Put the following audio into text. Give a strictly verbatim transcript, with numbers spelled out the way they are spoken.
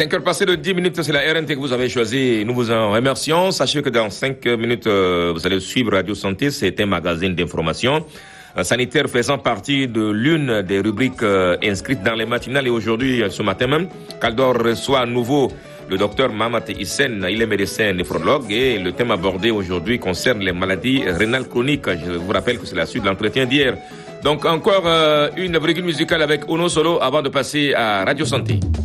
cinq heures passées de dix minutes, c'est la R N T que vous avez choisi. Nous vous en remercions. Sachez que dans cinq minutes, euh, vous allez suivre Radio Santé. C'est un magazine d'information euh, sanitaire faisant partie de l'une des rubriques euh, inscrites dans les matinales. Et aujourd'hui, ce matin même, Caldor reçoit à nouveau le docteur Mahamat Hissène. Il est médecin néphrologue et le thème abordé aujourd'hui concerne les maladies rénales chroniques. Je vous rappelle que c'est la suite de l'entretien d'hier. Donc encore euh, une rubrique musicale avec Uno Solo avant de passer à Radio Santé.